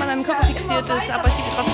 meinem Körper fixiert ist, aber ich gebe ihr trotzdem